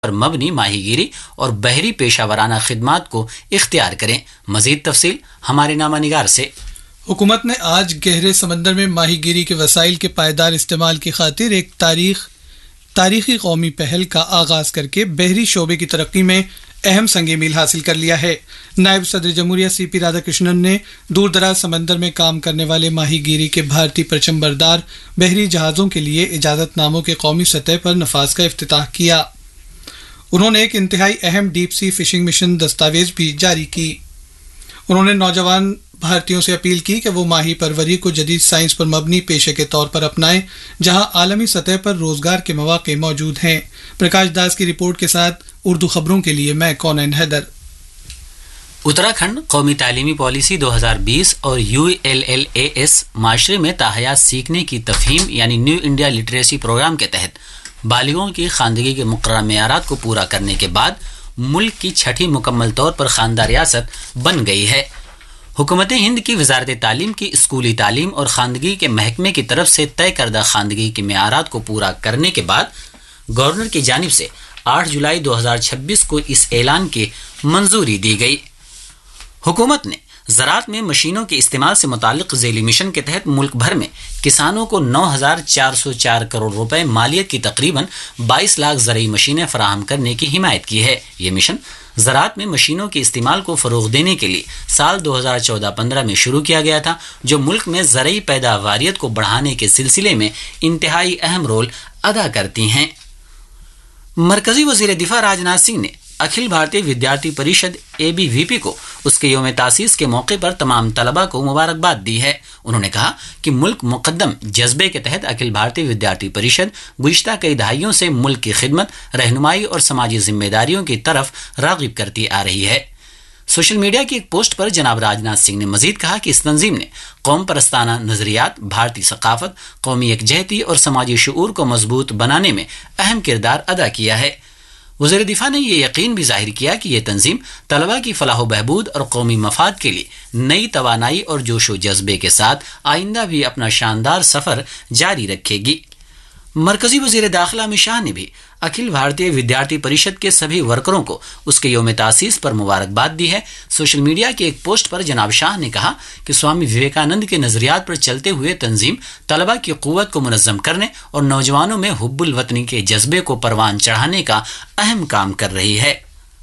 پر مبنی ماہی گیری اور بحری پیشہ ورانہ خدمات کو اختیار کریں. مزید تفصیل ہمارے نامہ نگار سے. حکومت نے آج گہرے سمندر میں ماہی گیری کے وسائل کے پائیدار استعمال کی خاطر ایک تاریخی قومی پہل کا آغاز کر کے بحری شعبے کی ترقی میں اہم سنگ میل حاصل کر لیا ہے. نائب صدر جمہوریہ سی پی رادھا کرشنن نے دور دراز سمندر میں کام کرنے والے ماہی گیری کے بھارتی پرچم بردار بحری جہازوں کے لیے اجازت ناموں کے قومی سطح پر نفاذ کا افتتاح کیا. انہوں نے ایک انتہائی اہم ڈیپ سی فشنگ مشن دستاویز بھی جاری کی. انہوں نے نوجوان بھارتیوں سے اپیل کی کہ وہ ماہی پروری کو جدید سائنس پر مبنی پیشے کے طور پر اپنائیں جہاں عالمی سطح پر روزگار کے مواقع موجود ہیں. پرکاش داس کی رپورٹ کے ساتھ اردو خبروں کے لیے میں کونین حیدر. اتراکھنڈ قومی تعلیمی پالیسی 2020 اور ULLAS معاشرے میں تاحیات سیکھنے کی تفہیم یعنی نیو انڈیا لٹریسی پروگرام کے تحت بالغوں کی خواندگی کے مقررہ معیارات کو پورا کرنے کے بعد ملک کی چھٹی مکمل طور پر خواندہ ریاست بن گئی ہے. حکومت ہند کی وزارت تعلیم کی اسکولی تعلیم اور خواندگی کے محکمے کی طرف سے طے کردہ خواندگی کے معیارات کو پورا کرنے کے بعد گورنر کی جانب سے 8 جولائی 2026 کو اس اعلان کی منظوری دی گئی. حکومت نے زراعت میں مشینوں کے استعمال سے متعلق ذیلی مشن کے تحت ملک بھر میں کسانوں کو 9,404 کروڑ روپے مالیت کی تقریباً 22 لاکھ زرعی مشینیں فراہم کرنے کی حمایت کی ہے. یہ مشن زراعت میں مشینوں کے استعمال کو فروغ دینے کے لیے سال 2014-15 میں شروع کیا گیا تھا، جو ملک میں زرعی پیداواریت کو بڑھانے کے سلسلے میں انتہائی اہم رول ادا کرتی ہیں. مرکزی وزیر دفاع راجناتھ سنگھ نے اکھل بھارتی ودیارتھی پریشد ABVP کو اس کے یوم تاسیس کے موقع پر تمام طلباء کو مبارکباد دی ہے. انہوں نے کہا کہ ملک مقدم جذبے کے تحت اکھل بھارتی ودیارتھی پریشد گزشتہ کئی دہائیوں سے ملک کی خدمت، رہنمائی اور سماجی ذمہ داریوں کی طرف راغب کرتی آ رہی ہے. سوشل میڈیا کی ایک پوسٹ پر جناب راجناتھ سنگھ نے مزید کہا کہ اس تنظیم نے قوم پرستانہ نظریات، بھارتی ثقافت، قومی یکجہتی اور سماجی شعور کو مضبوط بنانے میں اہم کردار ادا کیا ہے. وزیر دفاع نے یہ یقین بھی ظاہر کیا کہ یہ تنظیم طلباء کی فلاح و بہبود اور قومی مفاد کے لیے نئی توانائی اور جوش و جذبے کے ساتھ آئندہ بھی اپنا شاندار سفر جاری رکھے گی. مرکزی وزیر داخلہ امت شاہ نے بھی اکھل بھارتی ودیارتھی پریشد کے سبھی ورکروں کو اس کے یوم تاسیس پر مبارکباد دی ہے. سوشل میڈیا کی ایک پوسٹ پر جناب شاہ نے کہا کہ سوامی وویکانند کے نظریات پر چلتے ہوئے تنظیم طلباء کی قوت کو منظم کرنے اور نوجوانوں میں حب الوطنی کے جذبے کو پروان چڑھانے کا اہم کام کر رہی ہے.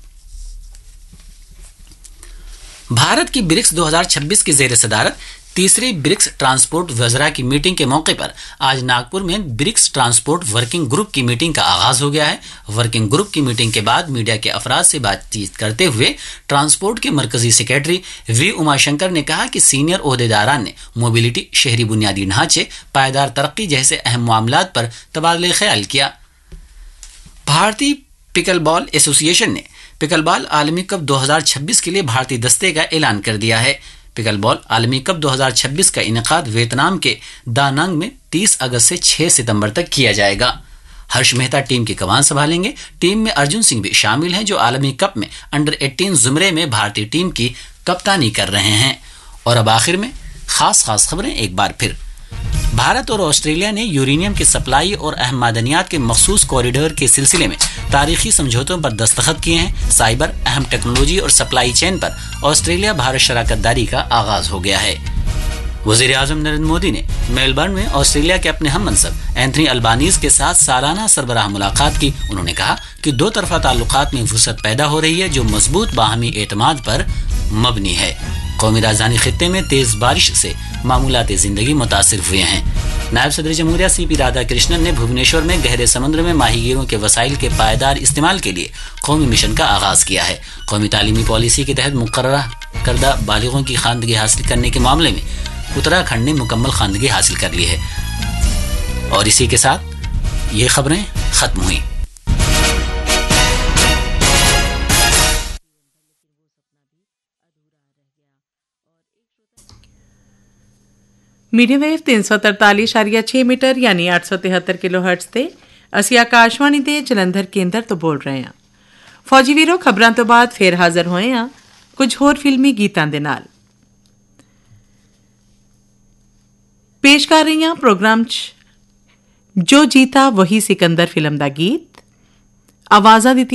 بھارت کی برکس 2026 کی زیر صدارت تیسری برکس ٹرانسپورٹ وزراء کی میٹنگ کے موقع پر آج ناگپور میں برکس ٹرانسپورٹ ورکنگ گروپ کی میٹنگ کا آغاز ہو گیا ہے. ورکنگ گروپ کی میٹنگ کے بعد میڈیا کے افراد سے بات چیت کرتے ہوئے ٹرانسپورٹ کے مرکزی سیکریٹری وی اما شنکر نے کہا کہ سینئر عہدیداران نے موبلٹی، شہری بنیادی ڈھانچے، پائیدار ترقی جیسے اہم معاملات پر تبادلہ خیال کیا. بھارتی پکل بال ایسوسی ایشن نے پکل بال عالمی کپ 2026 کے لیے بھارتی دستے کا اعلان کر دیا ہے. پکل بال عالمی کپ 2026 کا انعقاد ویتنام کے دا نانگ میں 30 اگست سے 6 ستمبر تک کیا جائے گا. ہرش مہتا ٹیم کی کمان سنبھالیں گے. ٹیم میں ارجن سنگھ بھی شامل ہیں جو عالمی کپ میں انڈر 18 زمرے میں بھارتی ٹیم کی کپتانی کر رہے ہیں. اور اب آخر میں خاص خبریں ایک بار پھر. بھارت اور آسٹریلیا نے یورینیم کی سپلائی اور اہم معدنیات کے مخصوص کوریڈور کے سلسلے میں تاریخی سمجھوتوں پر دستخط کیے ہیں. سائبر، اہم ٹیکنالوجی اور سپلائی چین پر آسٹریلیا بھارت شراکت داری کا آغاز ہو گیا ہے. وزیر اعظم نریندر مودی نے میلبرن میں آسٹریلیا کے اپنے ہم منصب اینتھنی البانیز کے ساتھ سالانہ سربراہ ملاقات کی. انہوں نے کہا کہ دو طرفہ تعلقات میں وسعت پیدا ہو رہی ہے جو مضبوط باہمی اعتماد پر مبنی ہے. قومی راجدھانی خطے میں تیز بارش سے معمولات زندگی متاثر ہوئے ہیں. نائب صدر جمہوریہ سی پی رادھا کرشنن نے بھوونیشور میں گہرے سمندر میں ماہی گیروں کے وسائل کے پائیدار استعمال کے لیے قومی مشن کا آغاز کیا ہے. قومی تعلیمی پالیسی کے تحت مقررہ کردہ بالغوں کی خواندگی حاصل کرنے کے معاملے میں اتراکھنڈ نے مکمل خواندگی حاصل کر لی ہے. اور اسی کے ساتھ یہ خبریں ختم ہوئیں. میڈیم ویو 343.6 میٹر یعنی 873 کلو ہرٹز تے اسی آکاشوانی دے جلندھر کیندر تو بول رہے ہیں. فوجی ویرو خبراں تو بعد پھر حاضر ہوئے ہیں کچھ ہور فلمی گیتاں دے نال. پیش کر رہی ہیں پروگرام جو جیتا وہی سکندر فلم دا گیت. آوازاں دتی